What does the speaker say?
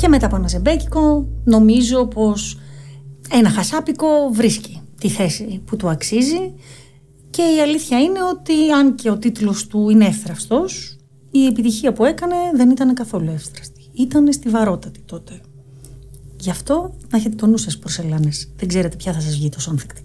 Και μετά από ένα ζεμπέκικο νομίζω πως ένα χασάπικο βρίσκει τη θέση που του αξίζει. Και η αλήθεια είναι ότι αν και ο τίτλος του είναι εύθραυστος, η επιτυχία που έκανε δεν ήταν καθόλου εύθραστη. Ήταν στιβαρότατη τότε. Γι' αυτό να έχετε το νου σας, πορσελάνες. Δεν ξέρετε ποια θα σας βγει τόσο ανθεκτική.